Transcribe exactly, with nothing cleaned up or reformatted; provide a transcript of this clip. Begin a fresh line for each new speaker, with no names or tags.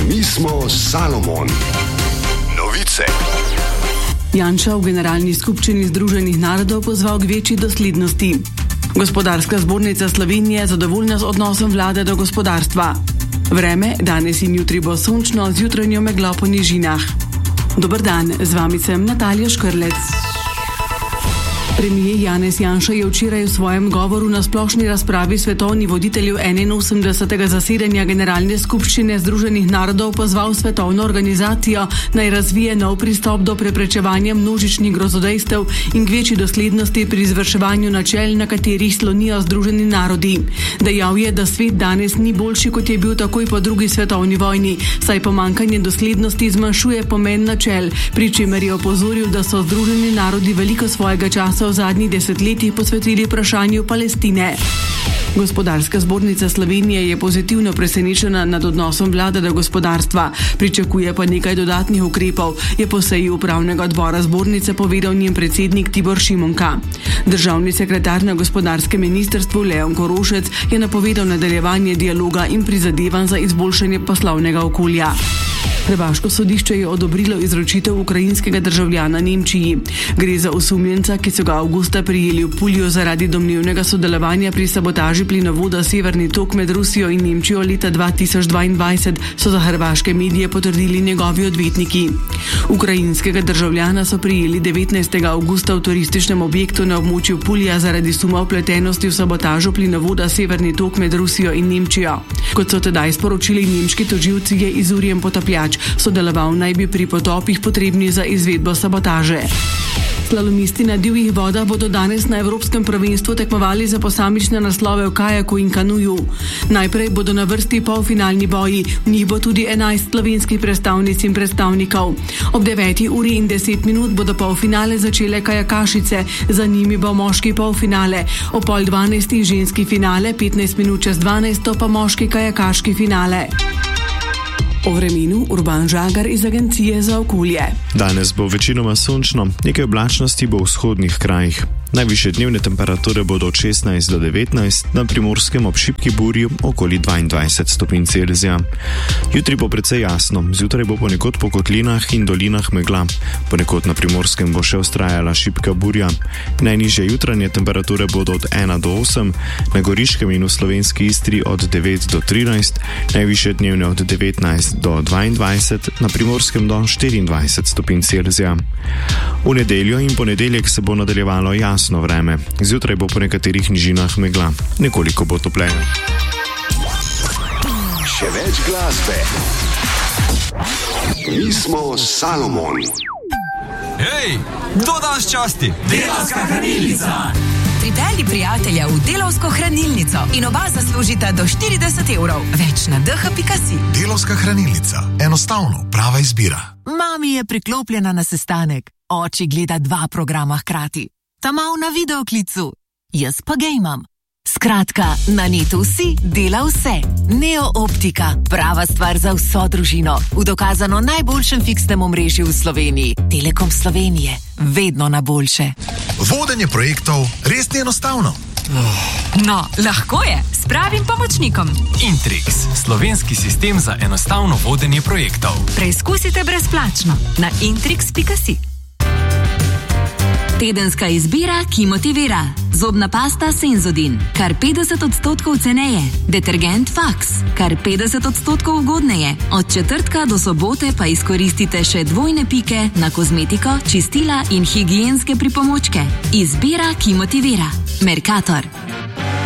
Mi smo Salomon. Novice.
Janša v Generalni skupščini Združenih narodov pozval k večji doslednosti. Gospodarska zbornica Slovenije je zadovoljna z odnosom vlade do gospodarstva. Vreme danes in jutri bo sončno z jutranjo meglo po nižinah. Dober dan, z vami sem Natalija Škrlec. Premijer Janez Janša je včeraj v svojem govoru na splošni razpravi svetovnih voditeljev enainosemdesetega zasedanja Generalne skupščine Združenih narodov pozval svetovno organizacijo naj razvije nov pristop do preprečevanja množičnih grozodejstev in k večji doslednosti pri izvrševanju načel, na katerih slonijo Združeni narodi. Dejal je, da svet danes ni boljši, kot je bil takoj po drugi svetovni vojni, saj pomanjkanje doslednosti zmanjšuje pomen načel, pri čemer je opozoril, da so Združeni narodi veliko svojega časa v zadnjih desetletjih posvetili vprašanju Palestine. Gospodarska zbornica Slovenije je pozitivno presenečena nad odnosom vlade do gospodarstva, pričakuje pa nekaj dodatnih ukrepov, je po seji upravnega odbora zbornice povedal njen predsednik Tibor Šimonka. Državni sekretar na gospodarskem ministrstvu Leon Korošec je napovedal nadaljevanje dialoga in prizadevanj za izboljšanje poslovnega okolja. Hrvaško sodišče je odobrilo izročitev ukrajinskega državljana Nemčiji. Gre za osumljenca, ki so ga avgusta prijeli v Pulju zaradi domnevnega sodelovanja pri sabotaži plinovoda Severni tok med Rusijo in Nemčijo leta dva tisoč dvaindvajset, so za hrvaške medije potrdili njegovi odvetniki. Ukrajinskega državljana so prijeli devetnajstega avgusta v turističnem objektu na območju Pulja zaradi suma vpletenosti v sabotažo plinovoda Severni tok med Rusijo in Nemčijo. Kot so tedaj sporočili nemški tožilci, je Izurjen Potapljač. Sodeloval naj bi pri potopih potrebnih za izvedbo sabotaže. Slalomisti na divjih vodah bodo danes na Evropskem prvenstvu tekmovali za posamične naslove v kajaku in kanuju. Najprej bodo na vrsti polfinalni boji, v njih bo tudi enajst slovenskih predstavnic in predstavnikov. Ob deveti uri in deset minut bodo polfinale začele kajakašice, za njimi bo moški polfinale, ob pol dvanajsti ženski finale, petnajst minut čez dvanajsto pa moški kajakaški finale. O vremenu Urban Žagar iz Agencije za okolje.
Danes bo večinoma sončno, nekaj oblačnosti bo v vzhodnih krajih. Najvišje dnevne temperature bodo od šestnajst do devetnajst, na Primorskem ob šibki burji okoli dvaindvajset stopinj Celzija. Jutri bo precej jasno, zjutraj bo ponekod po kotlinah in dolinah megla. Ponekod na Primorskem bo še vztrajala šibka burja. Najnižje jutranje temperature bodo od ena do osem, na Goriškem in v slovenski Istri od devet do trinajst, najvišje dnevne od devetnajst do dvaindvajset, na Primorskem do štiriindvajset stopinj Celzija. V nedeljo in ponedeljek se bo nadaljevalo jasno vreme. Zjutraj bo po nekaterih nižinah megla. Nekoliko bo topleje.
Še več glasbe. Mi smo Salomon.
Hej, kdo danes časti?
Delavska hranilnica.
Pripelji prijatelja v Delavsko hranilnico in oba zaslužita do štirideset evrov. Več na d h pika si.
Delavska hranilnica. Enostavno, prava izbira.
Mami je priklopljena na sestanek. Oči gleda dva programa hkrati. Tamal na videoklicu. Jaz pa gejmam. Skratka, na netu si dela vse. Neo Optika, prava stvar za vso družino. V dokazano najboljšem fiksnem omrežju v Sloveniji. Telekom Slovenije. Vedno na boljše.
Vodenje projektov res ni enostavno.
No, lahko je. S pravim pomočnikom.
Intrix, slovenski sistem za enostavno vodenje projektov.
Preizkusite brezplačno na intrix pika si.
Tedenska izbira, ki motivira. Zobna pasta Senzodin, kar petdeset odstotkov ceneje. Detergent Fax, kar petdeset odstotkov ugodneje. Od četrtka do sobote pa izkoristite še dvojne pike na kozmetiko, čistila in higienske pripomočke. Izbira, ki motivira. Mercator.